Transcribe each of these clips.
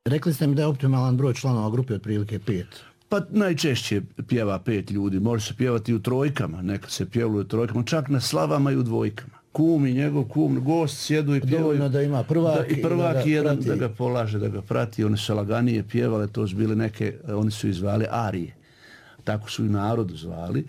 Rekli ste mi da je optimalan broj članova grupe otprilike 5. Pa najčešće pjeva 5 ljudi, može se pjevati u trojkama, nekad se pjevalo u trojkama, čak na slavama i u dvojkama. Kum i njegov kum, gost sjedu i pjevaju. Dovoljno da ima prvak i prvak da jedan prati. da ga polaže, da ga prati. One su laganije pjevale, to su bile neke, oni su izvali arije. Tako su i narodu zvali.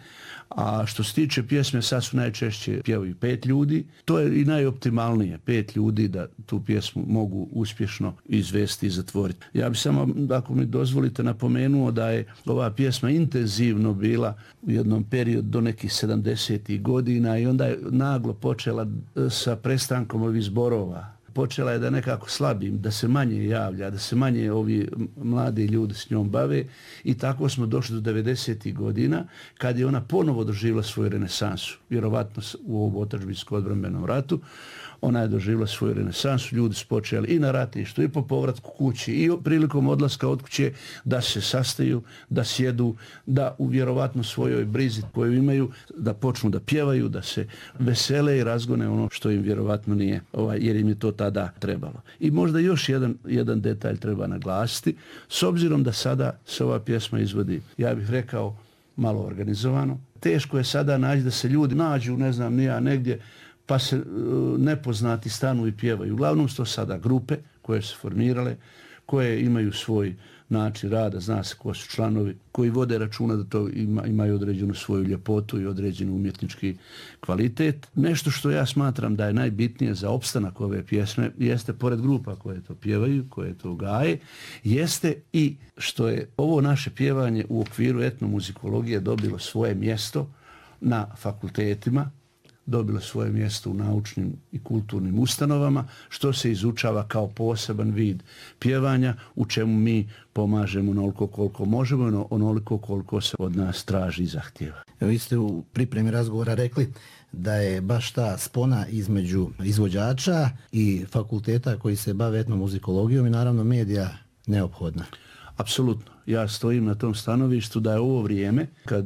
A što se tiče pjesme, sad su najčešće pjevaju 5 ljudi. To je i najoptimalnije, 5 ljudi da tu pjesmu mogu uspješno izvesti i zatvoriti. Ja bih samo, ako mi dozvolite, napomenuo da je ova pjesma intenzivno bila u jednom periodu do nekih 70. godina i onda je naglo počela sa prestankom ovih zborova. Počela je da nekako slabim, da se manje javlja, da se manje ovi mladi ljudi s njom bave i tako smo došli do 90. godina kad je ona ponovo doživjela svoju renesansu. Vjerovatno u ovom otadžbinskom odbrambenom ratu ona je doživjela svoju renesansu, ljudi su počeli i na ratištu i po povratku kući i prilikom odlaska od kuće da se sastaju, da sjedu, da u vjerovatno svojoj brizi koju imaju, da počnu da pjevaju, da se vesele i razgone ono što im vjerovatno nije, jer im je to tada trebalo. I možda još jedan detalj treba naglasiti, s obzirom da sada se ova pjesma izvodi, ja bih rekao, malo organizovano. Teško je sada naći da se ljudi nađu, ne znam, nija negdje, pa se nepoznati stanu i pjevaju. Uglavnom su to sada grupe koje su formirale, koje imaju svoj način rada, zna se ko su članovi, koji vode računa da to imaju određenu svoju ljepotu i određenu umjetnički kvalitet. Nešto što ja smatram da je najbitnije za opstanak ove pjesme jeste, pored grupa koje to pjevaju, koje to gaje, jeste i što je ovo naše pjevanje u okviru etnomuzikologije dobilo svoje mjesto na fakultetima, dobilo svoje mjesto u naučnim i kulturnim ustanovama, što se izučava kao poseban vid pjevanja, u čemu mi pomažemo onoliko koliko možemo, onoliko koliko se od nas traži i zahtjeva. Vi ste u pripremi razgovora rekli da je baš ta spona između izvođača i fakulteta koji se bave etnomuzikologijom i naravno medija neophodna. Apsolutno. Ja stojim na tom stanovištu da je ovo vrijeme kad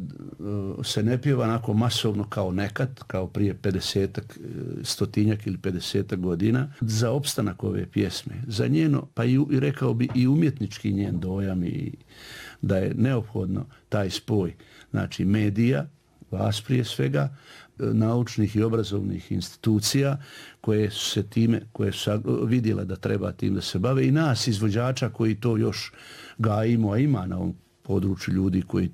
se ne pjeva onako masovno kao nekad, kao prije 50-ak, 100-tinjak ili 50-ak godina, za opstanak ove pjesme, za njeno, pa i rekao bi i umjetnički njen dojam i da je neophodno taj spoj, znači medija, vas prije svega, naučnih i obrazovnih institucija koje su se time, koje su vidjela da treba tim da se bave i nas izvođača koji to još gajimo, a ima na ovom području ljudi koji